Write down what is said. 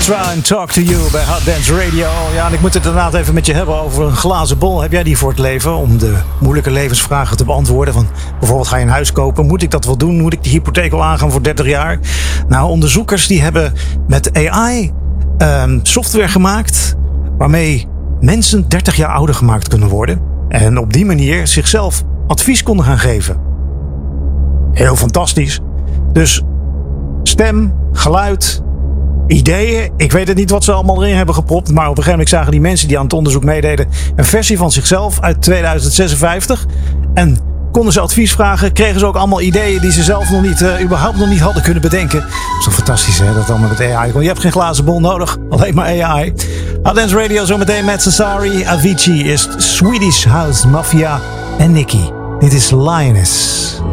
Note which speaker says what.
Speaker 1: Orchestra en Talk to You bij Hot Dance Radio. Ja, en ik moet het inderdaad even met je hebben over een glazen bol. Heb jij die voor het leven? Om de moeilijke levensvragen te beantwoorden. Van bijvoorbeeld, ga je een huis kopen? Moet ik dat wel doen? Moet ik de hypotheek al aangaan voor 30 jaar? Nou, onderzoekers die hebben met AI software gemaakt waarmee mensen 30 jaar ouder gemaakt kunnen worden. En op die manier zichzelf advies konden gaan geven. Heel fantastisch. Dus stem, geluid, ideeën. Ik weet het niet wat ze allemaal erin hebben gepropt. Maar op een gegeven moment zagen die mensen die aan het onderzoek meededen een versie van zichzelf uit 2056. En konden ze advies vragen. Kregen ze ook allemaal ideeën die ze zelf nog niet, überhaupt nog niet hadden kunnen bedenken. Dat is toch fantastisch, hè? Dat allemaal met AI. Je hebt geen glazen bol nodig. Alleen maar AI. Hot Dance Radio zometeen met Sassari. Avicii is Swedish House Mafia en Nicky. Dit is Lioness.